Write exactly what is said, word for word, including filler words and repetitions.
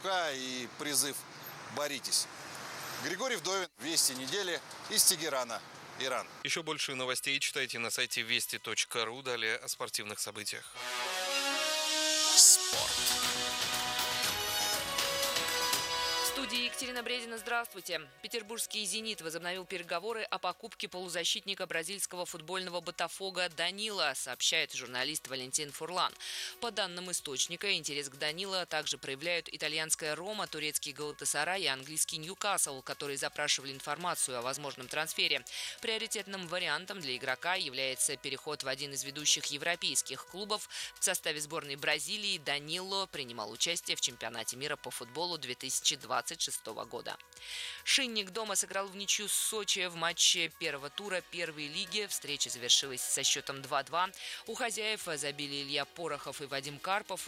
рука и призыв «Боритесь». Григорий Вдовин, Вести недели из Тегерана, Иран. Еще больше новостей читайте на сайте вести точка ру. Далее о спортивных событиях. Спорт. В студии Екатерина Бредина. Здравствуйте. Петербургский «Зенит» возобновил переговоры о покупке полузащитника бразильского футбольного «Ботафого» Данила, сообщает журналист Валентин Фурлан. По данным источника, интерес к Данила также проявляют итальянская «Рома», турецкий «Галатасарай» и английский «Ньюкасл», которые запрашивали информацию о возможном трансфере. Приоритетным вариантом для игрока является переход в один из ведущих европейских клубов. В составе сборной Бразилии Данило принимал участие в чемпионате мира по футболу две тысячи двадцать шестого года. «Шинник» дома сыграл в ничью с Сочи в матче первого тура первой лиги. Встреча завершилась со счетом два-два. У хозяев забили Илья Порохов и Вадим Карпов.